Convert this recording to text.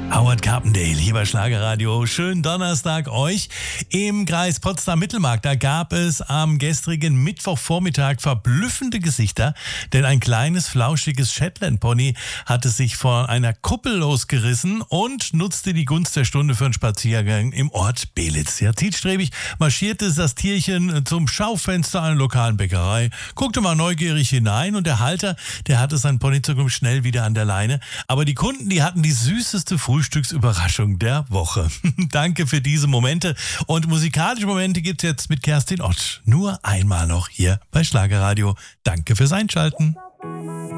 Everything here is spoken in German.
Howard Carpendale, hier bei Schlagerradio. Schönen Donnerstag euch. Im Kreis Potsdam-Mittelmark, da gab es am gestrigen Mittwochvormittag verblüffende Gesichter, denn ein kleines, flauschiges Shetland-Pony hatte sich von einer Kuppel losgerissen und nutzte die Gunst der Stunde für einen Spaziergang im Ort Belitz. Ja, zielstrebig marschierte das Tierchen zum Schaufenster einer lokalen Bäckerei, guckte mal neugierig hinein und der Halter, der hatte sein Ponyzukunft schnell wieder an der Leine. Aber die Kunden, die hatten die süßeste Frühstücksüberraschung der Woche. Danke für diese Momente. Und musikalische Momente gibt's jetzt mit Kerstin Ott. Nur einmal noch hier bei Schlagerradio. Danke fürs Einschalten.